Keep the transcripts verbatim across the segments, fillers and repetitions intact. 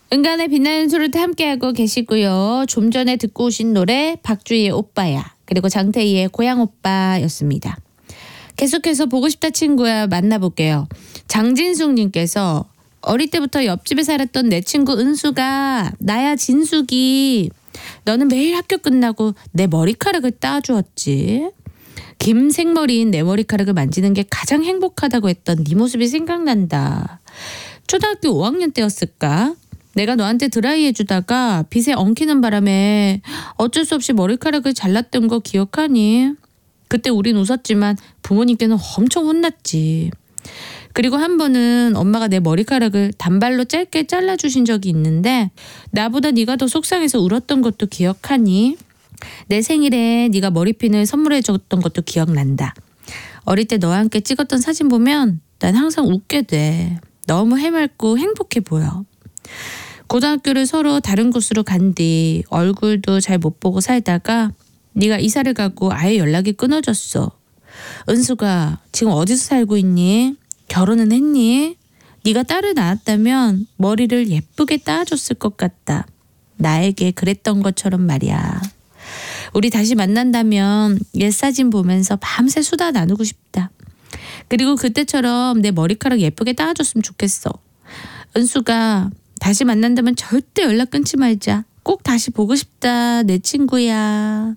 은간의 빛나는 소리도 함께하고 계시고요. 좀 전에 듣고 오신 노래 박주희의 오빠야, 그리고 장태희의 고향 오빠였습니다. 계속해서 보고 싶다 친구야 만나볼게요. 장진숙님께서 어릴 때부터 옆집에 살았던 내 친구 은수가 나야 진숙이. 너는 매일 학교 끝나고 내 머리카락을 따주었지. 긴 생머리인 내 머리카락을 만지는 게 가장 행복하다고 했던 네 모습이 생각난다. 초등학교 오 학년 때였을까? 내가 너한테 드라이 해주다가 빗에 엉키는 바람에 어쩔 수 없이 머리카락을 잘랐던 거 기억하니? 그때 우린 웃었지만 부모님께는 엄청 혼났지. 그리고 한 번은 엄마가 내 머리카락을 단발로 짧게 잘라주신 적이 있는데 나보다 네가 더 속상해서 울었던 것도 기억하니? 내 생일에 네가 머리핀을 선물해줬던 것도 기억난다. 어릴 때 너와 함께 찍었던 사진 보면 난 항상 웃게 돼. 너무 해맑고 행복해 보여. 고등학교를 서로 다른 곳으로 간 뒤 얼굴도 잘 못 보고 살다가 네가 이사를 가고 아예 연락이 끊어졌어. 은수가 지금 어디서 살고 있니? 결혼은 했니? 네가 딸을 낳았다면 머리를 예쁘게 따줬을 것 같다. 나에게 그랬던 것처럼 말이야. 우리 다시 만난다면 옛 사진 보면서 밤새 수다 나누고 싶다. 그리고 그때처럼 내 머리카락 예쁘게 따줬으면 좋겠어. 은수가 다시 만난다면 절대 연락 끊지 말자. 꼭 다시 보고 싶다. 내 친구야.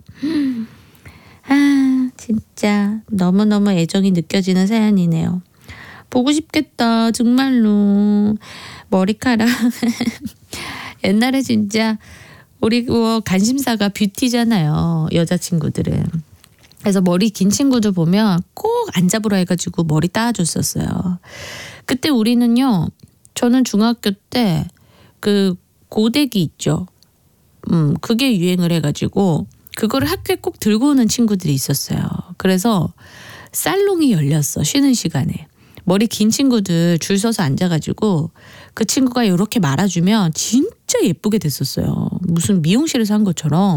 아, 진짜 너무너무 애정이 느껴지는 사연이네요. 보고 싶겠다. 정말로. 머리카락. 옛날에 진짜 우리 뭐 관심사가 뷰티잖아요. 여자친구들은. 그래서 머리 긴 친구들 보면 꼭 안 잡으라 해가지고 머리 따줘줬었어요. 그때 우리는요. 저는 중학교 때 그 고데기 있죠. 음, 그게 유행을 해가지고 그거를 학교에 꼭 들고 오는 친구들이 있었어요. 그래서 살롱이 열렸어. 쉬는 시간에. 머리 긴 친구들 줄 서서 앉아가지고 그 친구가 이렇게 말아주면 진짜 예쁘게 됐었어요. 무슨 미용실에서 한 것처럼.